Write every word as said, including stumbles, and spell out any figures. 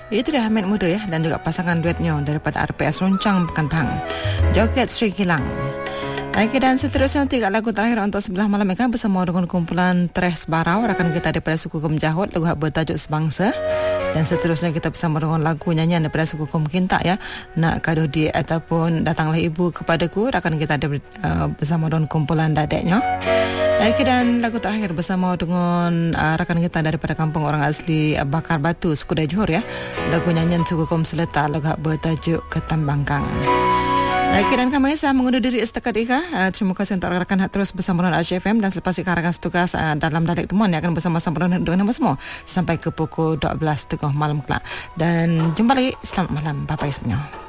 Itu dia Hamid Muda ya, dan juga pasangan duetnya daripada R P S Roncang Pekan Pahang, Joget Sri Kilang. Okey, dan seterusnya tiga lagu terakhir untuk sebelah malam ini bersama dengan kumpulan Tres Barau, rakan kita daripada suku Kum Jahut, lagu bertajuk Sebangsa. Dan seterusnya kita bersama dengan lagu nyanyian daripada suku Kum Kintak ya, Nak Kaduh Di ataupun Datanglah Ibu Kepadaku, rakan kita ada uh, bersama dengan kumpulan Dadeknya. Okey, dan lagu terakhir bersama dengan uh, rakan kita daripada kampung orang asli uh, Bakar Batu, suku Johor ya, lagu nyanyian suku Kum Seletar, lagu bertajuk Ketambangkang. Okey, dan kami saya mengundur diri setakat Ika. Uh, terima kasih untuk rakan-rakan terus bersama dengan Asia F M, dan selepas Ika rakan setugas uh, dalam Dalek Temuan yang akan bersama-sama dengan semua sampai ke pukul dua belas tiga puluh malam kelak. Dan jumpa lagi. Selamat malam. Bye-bye semuanya.